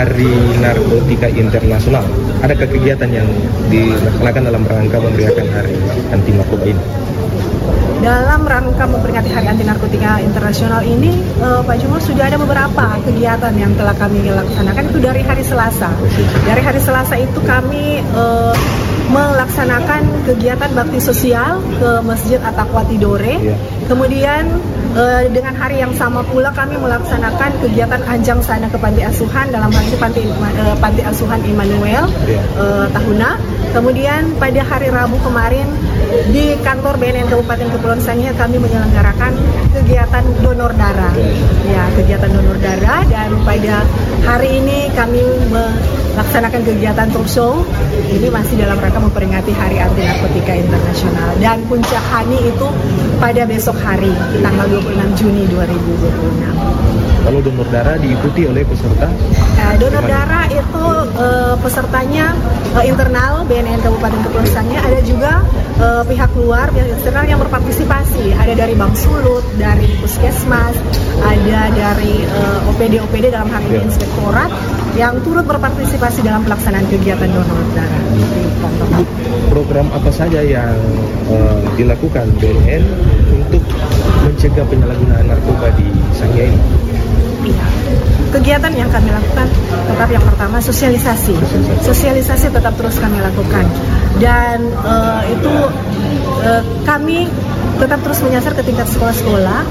Hari Narkotika Internasional. Adakah kegiatan yang dilaksanakan dalam rangka memeriahkan Hari Anti Narkoba ini? Dalam rangka memperingati Hari Anti Narkotika Internasional ini, Pak Jumur, sudah ada beberapa kegiatan yang telah kami laksanakan itu dari hari Selasa. Dari hari Selasa itu kami melaksanakan kegiatan bakti sosial ke Masjid At-Taqwa Tidore. Kemudian dengan hari yang sama pula kami melaksanakan kegiatan Anjang Sana ke Panti Asuhan, dalam hal ini Panti Asuhan Immanuel Tahuna. Kemudian pada hari Rabu kemarin di kantor BNN Kabupaten Kepulauan Sangihe kami menyelenggarakan kegiatan donor darah. Ya, kegiatan donor darah, dan pada hari ini kami melaksanakan kegiatan talk show. Ini masih dalam rangka memperingati Hari Anti Narkotika Internasional, dan puncak HANI itu pada besok hari tanggal 26 Juni 2026. Kalau donor darah diikuti oleh peserta? Donor darah itu pesertanya internal BNN Kabupaten Kepulauan Sangihe, ada juga pihak luar, pihak eksternal yang berpartisipasi. Ada dari Bank Sulut, dari Puskesmas, ada dari OPD dalam hal ini Inspektorat yang turut berpartisipasi dalam pelaksanaan kegiatan donor darah. Program apa saja yang dilakukan BNN untuk mencegah penyalahgunaan narkoba di Sangihe ini? Iya. Kegiatan yang kami lakukan tetap yang pertama sosialisasi tetap terus kami lakukan, dan kami tetap terus menyasar ke tingkat sekolah-sekolah,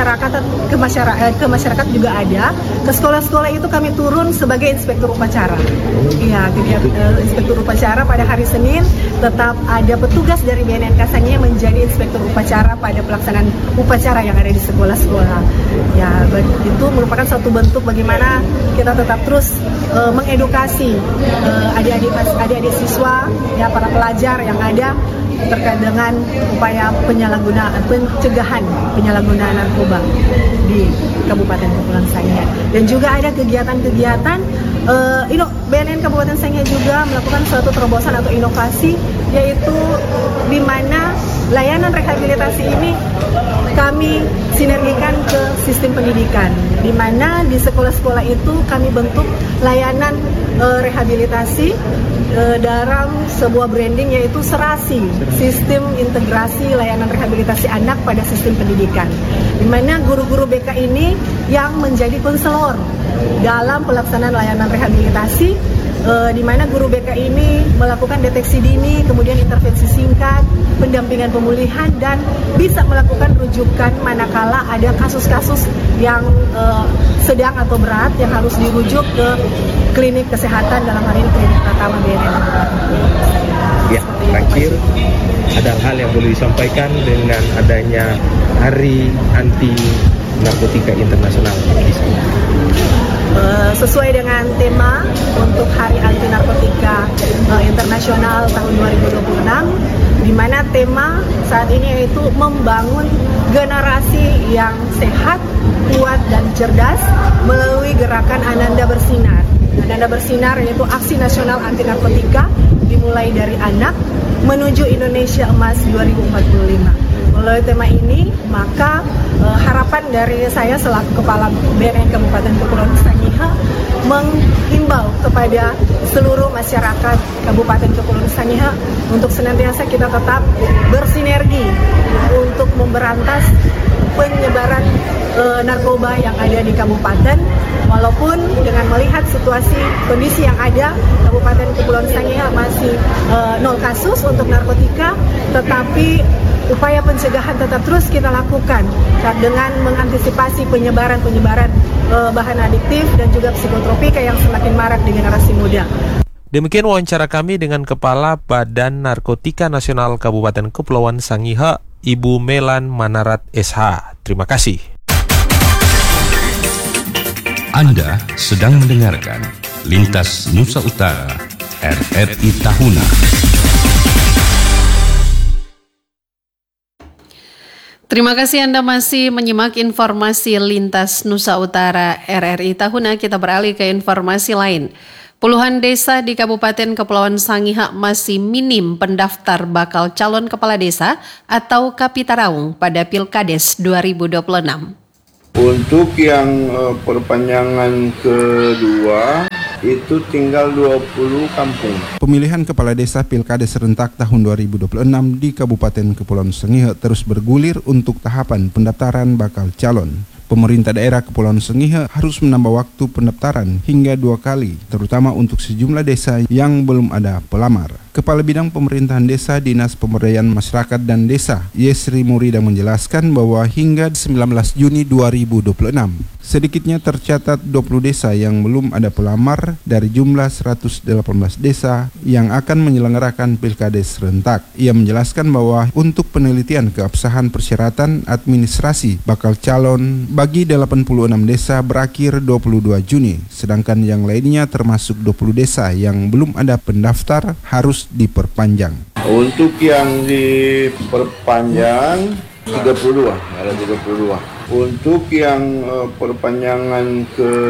ke masyarakat juga ada. Ke sekolah-sekolah itu kami turun sebagai inspektur upacara. Iya, inspektur upacara pada hari Senin tetap ada petugas dari BNN Sangihe menjadi inspektur upacara pada pelaksanaan upacara yang ada di sekolah-sekolah. Ya, itu merupakan suatu bentuk bagaimana kita tetap terus mengedukasi adik-adik siswa, ya, para pelajar yang ada terkait dengan upaya pencegahan penyalahgunaan narkoba di Kabupaten Kepulauan Sangihe. Dan juga ada kegiatan-kegiatan BNN Kabupaten Sangihe juga melakukan suatu terobosan atau inovasi, yaitu di mana layanan rehabilitasi ini kami sinergikan ke sistem pendidikan, di mana di sekolah-sekolah itu kami bentuk layanan rehabilitasi dalam sebuah branding, yaitu SERASI, Sistem Integrasi Layanan Rehabilitasi Anak pada Sistem Pendidikan, di mana guru-guru BK ini yang menjadi konselor dalam pelaksanaan layanan rehabilitasi, di mana guru BK ini melakukan deteksi dini, kemudian intervensi singkat, pendampingan pemulihan, dan bisa melakukan rujukan manakala ada kasus-kasus yang sedang atau berat yang harus dirujuk ke klinik kesehatan, dalam hal ini klinik Pratama BNN. Ya, terakhir ada hal yang boleh disampaikan dengan adanya Hari Anti Narkotika Internasional di sini. Sesuai dengan tema untuk Hari Anti Narkotika Internasional tahun 2026, di mana tema saat ini yaitu membangun generasi yang sehat, kuat, dan cerdas melalui gerakan Ananda Bersinar. Ananda Bersinar yaitu aksi nasional anti narkotika dimulai dari anak menuju Indonesia Emas 2045. Melalui tema ini, maka harapan dari saya selaku Kepala BNN Kabupaten Kepulauan Sangihe menghimbau kepada seluruh masyarakat Kabupaten Kepulauan Sangihe untuk senantiasa kita tetap bersinergi untuk memberantas penyebaran narkoba yang ada di kabupaten. Walaupun dengan melihat situasi kondisi yang ada, Kabupaten Kepulauan Sangihe masih 0 kasus untuk narkotika, tetapi upaya pencegahan tetap terus kita lakukan dengan mengantisipasi penyebaran bahan adiktif dan juga psikotropika yang semakin marak di generasi muda. Demikian wawancara kami dengan Kepala Badan Narkotika Nasional Kabupaten Kepulauan Sangihe, Ibu Melan Manarat SH. Terima kasih. Anda sedang mendengarkan Lintas Nusa Utara RRI Tahuna. Terima kasih Anda masih menyimak informasi Lintas Nusa Utara RRI Tahuna. Kita beralih ke informasi lain. Puluhan desa di Kabupaten Kepulauan Sangihe masih minim pendaftar bakal calon kepala desa atau Kapitaraung pada Pilkades 2026. Untuk yang perpanjangan kedua itu tinggal 20 kampung. Pemilihan kepala desa Pilkada serentak tahun 2026 di Kabupaten Kepulauan Sangihe terus bergulir untuk tahapan pendaftaran bakal calon. Pemerintah daerah Kepulauan Sangihe harus menambah waktu pendaftaran hingga 2 kali, terutama untuk sejumlah desa yang belum ada pelamar. Kepala Bidang Pemerintahan Desa Dinas Pemberdayaan Masyarakat dan Desa, Yesri Murida menjelaskan bahwa hingga 19 Juni 2026, sedikitnya tercatat 20 desa yang belum ada pelamar dari jumlah 118 desa yang akan menyelenggarakan Pilkada serentak. Ia menjelaskan bahwa untuk penelitian keabsahan persyaratan administrasi bakal calon bagi 86 desa berakhir 22 Juni, sedangkan yang lainnya termasuk 20 desa yang belum ada pendaftar harus diperpanjang. Untuk yang diperpanjang 32, ada 32. Untuk yang perpanjangan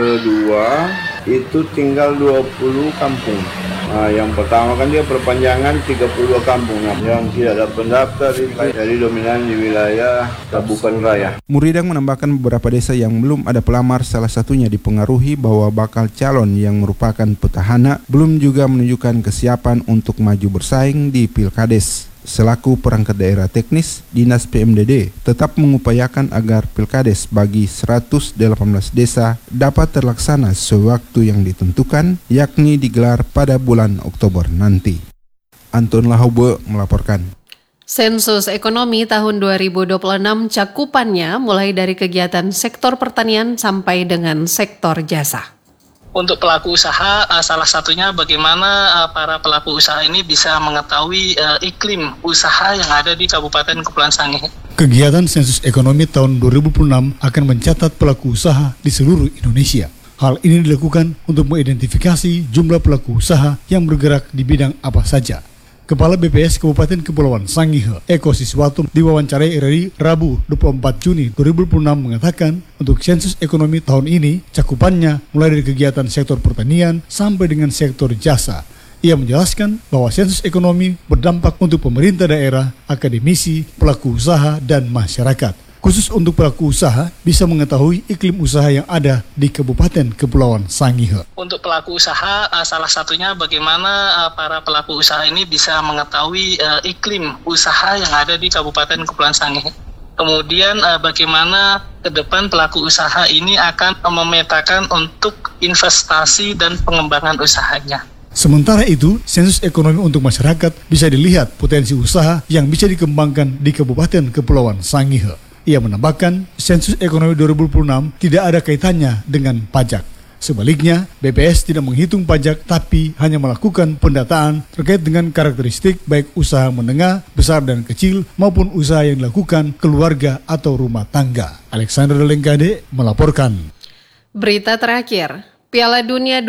kedua itu tinggal 20 kampung. Nah, yang pertama kan dia perpanjangan 32 kampung yang tidak ada pendaftar dari dominan di wilayah Kabupaten Raya. Muridang menambahkan beberapa desa yang belum ada pelamar, salah satunya dipengaruhi bahwa bakal calon yang merupakan petahana belum juga menunjukkan kesiapan untuk maju bersaing di Pilkades. Selaku perangkat daerah teknis, Dinas PMDD tetap mengupayakan agar Pilkades bagi 118 desa dapat terlaksana sewaktu yang ditentukan, yakni digelar pada bulan Oktober nanti. Anton Lahobe melaporkan. Sensus ekonomi tahun 2026 cakupannya mulai dari kegiatan sektor pertanian sampai dengan sektor jasa. Untuk pelaku usaha, salah satunya bagaimana para pelaku usaha ini bisa mengetahui iklim usaha yang ada di Kabupaten Kepulauan Sangihe. Kegiatan sensus ekonomi tahun 2026 akan mencatat pelaku usaha di seluruh Indonesia. Hal ini dilakukan untuk mengidentifikasi jumlah pelaku usaha yang bergerak di bidang apa saja. Kepala BPS Kabupaten Kepulauan Sangihe, Eko Siswato, diwawancarai RRI Rabu 24 Juni 2026 mengatakan untuk sensus ekonomi tahun ini cakupannya mulai dari kegiatan sektor pertanian sampai dengan sektor jasa. Ia menjelaskan bahwa sensus ekonomi berdampak untuk pemerintah daerah, akademisi, pelaku usaha, dan masyarakat. Khusus untuk pelaku usaha bisa mengetahui iklim usaha yang ada di Kabupaten Kepulauan Sangihe. Untuk pelaku usaha, salah satunya bagaimana para pelaku usaha ini bisa mengetahui iklim usaha yang ada di Kabupaten Kepulauan Sangihe. Kemudian bagaimana ke depan pelaku usaha ini akan memetakan untuk investasi dan pengembangan usahanya. Sementara itu, sensus ekonomi untuk masyarakat bisa dilihat potensi usaha yang bisa dikembangkan di Kabupaten Kepulauan Sangihe. Ia menambahkan, sensus ekonomi 2026 tidak ada kaitannya dengan pajak. Sebaliknya, BPS tidak menghitung pajak tapi hanya melakukan pendataan terkait dengan karakteristik baik usaha menengah, besar dan kecil maupun usaha yang dilakukan keluarga atau rumah tangga. Alexander Lengkade melaporkan. Berita terakhir, Piala Dunia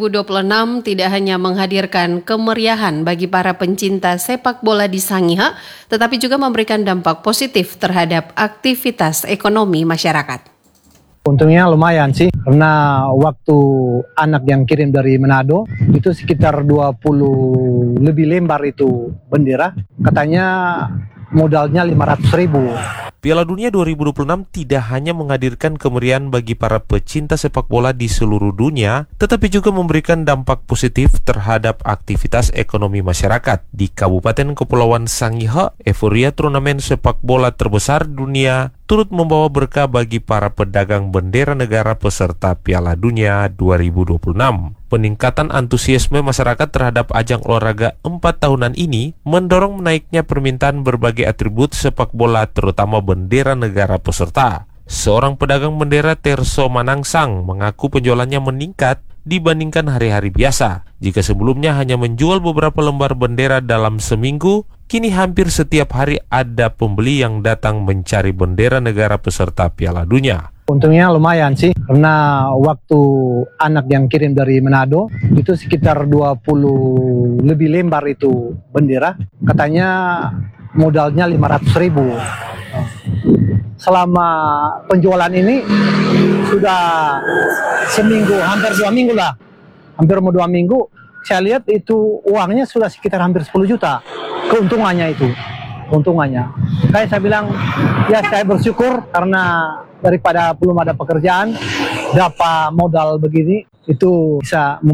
2026 tidak hanya menghadirkan kemeriahan bagi para pencinta sepak bola di Sangihe, tetapi juga memberikan dampak positif terhadap aktivitas ekonomi masyarakat. Untungnya lumayan sih, karena waktu anak yang kirim dari Manado, itu sekitar 20 lebih lembar itu bendera, katanya modalnya 500.000. Piala Dunia 2026 tidak hanya menghadirkan kemeriahan bagi para pecinta sepak bola di seluruh dunia, tetapi juga memberikan dampak positif terhadap aktivitas ekonomi masyarakat. Di Kabupaten Kepulauan Sangihe, euforia turnamen sepak bola terbesar dunia turut membawa berkah bagi para pedagang bendera negara peserta Piala Dunia 2026. Peningkatan antusiasme masyarakat terhadap ajang olahraga 4 tahunan ini mendorong menaiknya permintaan berbagai atribut sepak bola, terutama bendera negara peserta. Seorang pedagang bendera, Terso Manangsang, mengaku penjualannya meningkat dibandingkan hari-hari biasa. Jika sebelumnya hanya menjual beberapa lembar bendera dalam seminggu, kini hampir setiap hari ada pembeli yang datang mencari bendera negara peserta Piala Dunia. Untungnya lumayan sih, karena waktu anak yang kirim dari Manado, itu sekitar 20 lebih lembar itu bendera, katanya modalnya 500.000. Selama penjualan ini sudah seminggu, hampir 2 minggu lah. Hampir mau 2 minggu, saya lihat itu uangnya sudah sekitar hampir 10 juta. Keuntungannya itu, keuntungannya. Kayak saya bilang, ya saya bersyukur karena daripada belum ada pekerjaan, dapat modal begini, itu bisa